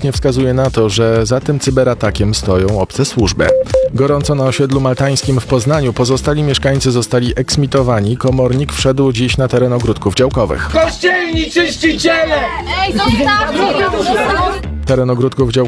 nie wskazuje na to, że za tym cyberatakiem stoją obce służby. Gorąco na osiedlu maltańskim w Poznaniu. Pozostali mieszkańcy zostali eksmitowani. Komornik wszedł dziś na teren ogródków działkowych. Kościelni czyściciele! Ej, zostawcie! Teren ogródków działkowych